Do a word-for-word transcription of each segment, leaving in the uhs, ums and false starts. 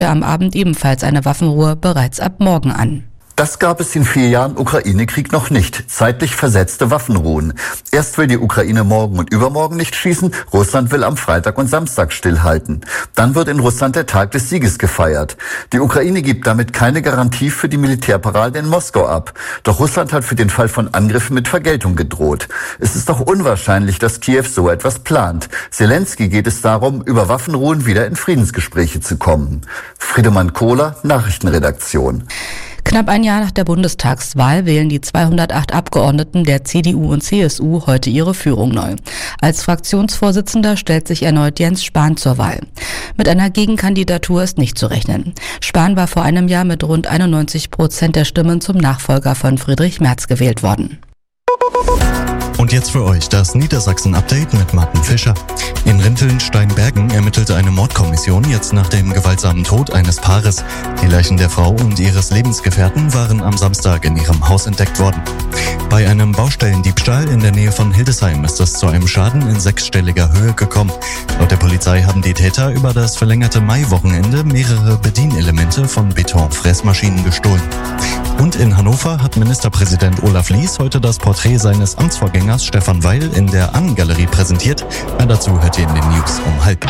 am Abend ebenfalls eine Waffenruhe bereits ab morgen an. Das gab es in vier Jahren Ukraine-Krieg noch nicht. Zeitlich versetzte Waffenruhen. Erst will die Ukraine morgen und übermorgen nicht schießen. Russland will am Freitag und Samstag stillhalten. Dann wird in Russland der Tag des Sieges gefeiert. Die Ukraine gibt damit keine Garantie für die Militärparade in Moskau ab. Doch Russland hat für den Fall von Angriffen mit Vergeltung gedroht. Es ist doch unwahrscheinlich, dass Kiew so etwas plant. Zelensky geht es darum, über Waffenruhen wieder in Friedensgespräche zu kommen. Friedemann Kohler, Nachrichtenredaktion. Knapp ein Jahr nach der Bundestagswahl wählen die zweihundertacht Abgeordneten der C D U und C S U heute ihre Führung neu. Als Fraktionsvorsitzender stellt sich erneut Jens Spahn zur Wahl. Mit einer Gegenkandidatur ist nicht zu rechnen. Spahn war vor einem Jahr mit rund einundneunzig Prozent der Stimmen zum Nachfolger von Friedrich Merz gewählt worden. Und jetzt für euch das Niedersachsen-Update mit Martin Fischer. In Rinteln-Steinbergen ermittelte eine Mordkommission jetzt nach dem gewaltsamen Tod eines Paares. Die Leichen der Frau und ihres Lebensgefährten waren am Samstag in ihrem Haus entdeckt worden. Bei einem Baustellendiebstahl in der Nähe von Hildesheim ist es zu einem Schaden in sechsstelliger Höhe gekommen. Laut der Polizei haben die Täter über das verlängerte Maiwochenende mehrere Bedienelemente von Betonfräsmaschinen gestohlen. Und in Hannover hat Ministerpräsident Olaf Lies heute das Porträt seines Amtsvorgängers Stefan Weil in der Annengalerie präsentiert. Mehr dazu hört ihr in den News um halb.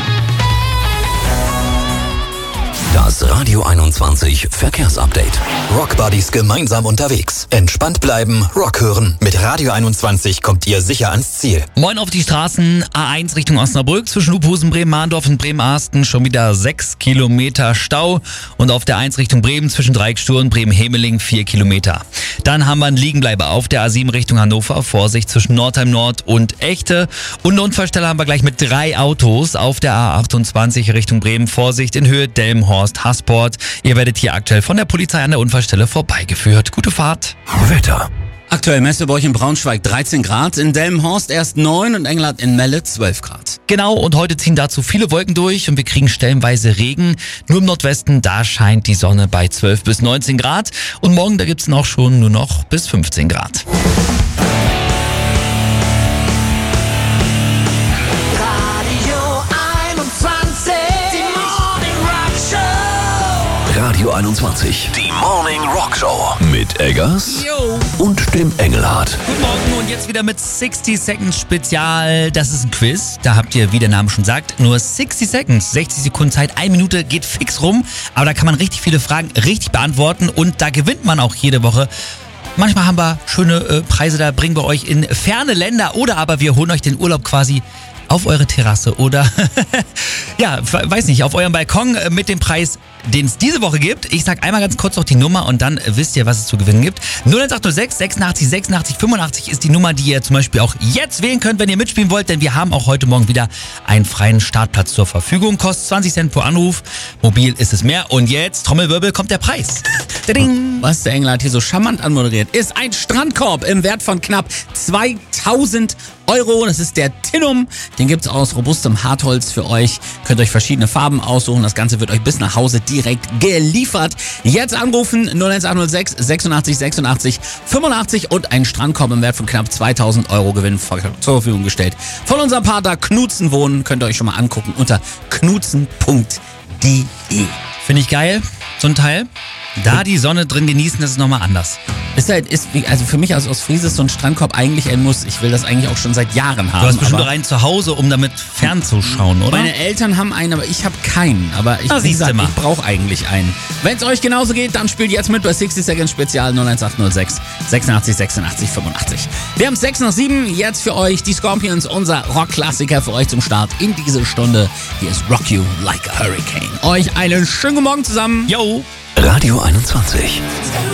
Das Radio einundzwanzig Verkehrsupdate. Rockbuddies gemeinsam unterwegs. Entspannt bleiben, Rock hören. Mit Radio einundzwanzig kommt ihr sicher ans Ziel. Moin auf die Straßen. A eins Richtung Osnabrück zwischen Uphusen, Bremen-Mahndorf und Bremen-Arsten schon wieder sechs Kilometer Stau. Und auf der eins Richtung Bremen zwischen Dreiecksstuhl und Bremen-Hemeling vier Kilometer. Dann haben wir einen Liegenbleiber auf der A sieben Richtung Hannover. Vorsicht zwischen Nordheim Nord und Echte. Und eine Unfallstelle haben wir gleich mit drei Autos auf der A achtundzwanzig Richtung Bremen. Vorsicht in Höhe Delmenhorst. Hassport. Ihr werdet hier aktuell von der Polizei an der Unfallstelle vorbeigeführt. Gute Fahrt. Wetter. Aktuell messen wir bei euch in Braunschweig dreizehn Grad, in Delmenhorst erst neun und Engelhardt in Melle zwölf Grad. Genau, und heute ziehen dazu viele Wolken durch und wir kriegen stellenweise Regen. Nur im Nordwesten, da scheint die Sonne bei zwölf bis neunzehn Grad. Und morgen, da gibt's auch schon nur noch bis fünfzehn Grad. Radio einundzwanzig, die Morning Rock Show mit Eggers Yo. und dem Engelhardt. Guten Morgen und jetzt wieder mit sixty Seconds Spezial. Das ist ein Quiz, da habt ihr, wie der Name schon sagt, nur sixty Seconds, sechzig Sekunden Zeit, eine Minute geht fix rum. Aber da kann man richtig viele Fragen richtig beantworten und da gewinnt man auch jede Woche. Manchmal haben wir schöne äh, Preise, da bringen wir euch in ferne Länder oder aber wir holen euch den Urlaub quasi auf eure Terrasse oder, ja, weiß nicht, auf eurem Balkon mit dem Preis, den es diese Woche gibt. Ich sag einmal ganz kurz noch die Nummer und dann wisst ihr, was es zu gewinnen gibt. null eins acht null sechs sechsundachtzig sechsundachtzig fünfundachtzig ist die Nummer, die ihr zum Beispiel auch jetzt wählen könnt, wenn ihr mitspielen wollt, denn wir haben auch heute Morgen wieder einen freien Startplatz zur Verfügung. Kostet zwanzig Cent pro Anruf, mobil ist es mehr und jetzt, Trommelwirbel, kommt der Preis. Was der Engelhardt hier so charmant anmoderiert, ist ein Strandkorb im Wert von knapp zweitausend Euro. Das ist der Tinum. Den gibt's aus robustem Hartholz für euch. Könnt euch verschiedene Farben aussuchen. Das Ganze wird euch bis nach Hause direkt geliefert. Jetzt anrufen null eins acht null sechs sechsundachtzig sechsundachtzig fünfundachtzig und einen Strandkorb im Wert von knapp zweitausend Euro Gewinn zur Verfügung gestellt. Von unserem Partner Knutzen Wohnen könnt ihr euch schon mal angucken unter knutzen punkt de. Finde ich geil, so ein Teil. Da die Sonne drin genießen, das ist nochmal anders. Ist halt, ist, also für mich als Ostfriese ist so ein Strandkorb eigentlich ein Muss. Ich will das eigentlich auch schon seit Jahren haben. Du hast bestimmt einen zu Hause, um damit fernzuschauen, oder? Meine Eltern haben einen, aber ich habe keinen. Aber ich, Na, wie gesagt, mal. ich brauche eigentlich einen. Wenn es euch genauso geht, dann spielt jetzt mit bei sixty Seconds Spezial null eins acht null sechs sechsundachtzig sechsundachtzig fünfundachtzig. Wir haben sechs nach sieben, jetzt für euch die Scorpions, unser Rockklassiker für euch zum Start in diese Stunde. Hier ist Rock You Like a Hurricane. Euch einen schönen guten Morgen zusammen. Yo! Radio einundzwanzig.